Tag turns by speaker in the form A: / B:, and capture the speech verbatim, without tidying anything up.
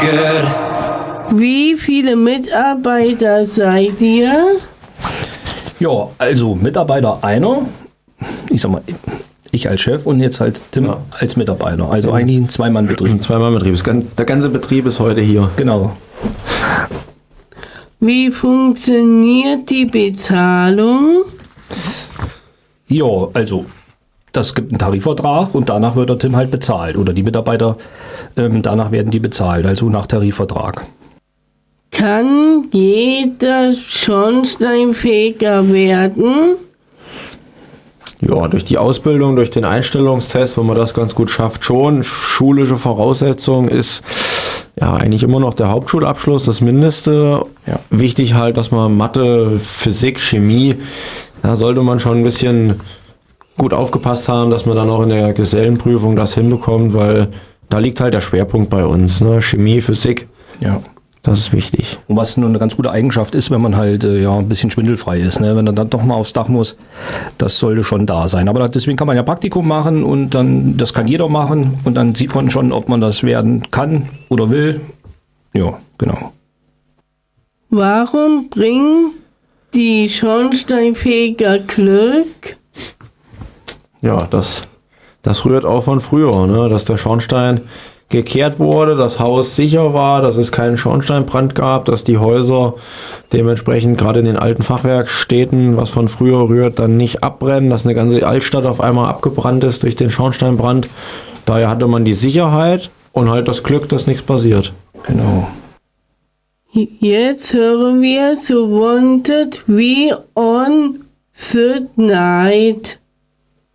A: Wie viele Mitarbeiter seid ihr?
B: Ja, also Mitarbeiter einer, ich sag mal, ich als Chef und jetzt halt Tim ja. als Mitarbeiter. Also ja. eigentlich ein Zwei-Mann-Betrieb.
C: Ein Zwei-Mann-Betrieb. Der ganze Betrieb ist heute hier.
B: Genau.
A: Wie funktioniert die Bezahlung?
B: Ja, also das gibt einen Tarifvertrag und danach wird der Tim halt bezahlt. Oder die Mitarbeiter, ähm, danach werden die bezahlt, also nach Tarifvertrag.
A: Kann jeder Schornsteinfeger werden?
C: Ja, durch die Ausbildung, durch den Einstellungstest, wenn man das ganz gut schafft, schon. Schulische Voraussetzung ist ja eigentlich immer noch der Hauptschulabschluss, das Mindeste. Ja. Wichtig halt, dass man Mathe, Physik, Chemie, da sollte man schon ein bisschen gut aufgepasst haben, dass man dann auch in der Gesellenprüfung das hinbekommt, weil da liegt halt der Schwerpunkt bei uns, ne? Chemie, Physik.
B: Ja.
C: Das ist wichtig.
B: Und was nur eine ganz gute Eigenschaft ist, wenn man halt äh, ja ein bisschen schwindelfrei ist, ne? Wenn er dann doch mal aufs Dach muss, das sollte schon da sein. Aber deswegen kann man ja Praktikum machen und dann, das kann jeder machen und dann sieht man schon, ob man das werden kann oder will. Ja, genau.
A: Warum bringen die Schornsteinfeger Glück?
C: Ja, das, das rührt auch von früher, ne? Dass der Schornstein gekehrt wurde, das Haus sicher war, dass es keinen Schornsteinbrand gab, dass die Häuser dementsprechend gerade in den alten Fachwerkstädten, was von früher rührt, dann nicht abbrennen, dass eine ganze Altstadt auf einmal abgebrannt ist durch den Schornsteinbrand. Daher hatte man die Sicherheit und halt das Glück, dass nichts passiert.
B: Genau.
A: Jetzt hören wir So Wanted We on the Night.